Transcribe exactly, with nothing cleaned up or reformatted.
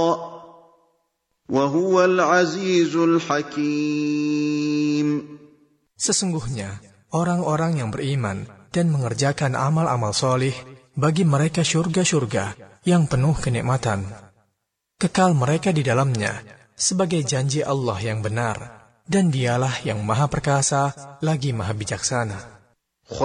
وهو العزيز الحكيم. Sesungguhnya orang-orang yang beriman dan mengerjakan amal-amal solih, bagi mereka syurga-syurga yang penuh kenikmatan. Kekal mereka di dalamnya sebagai janji Allah yang benar, dan dialah yang maha perkasa lagi maha bijaksana.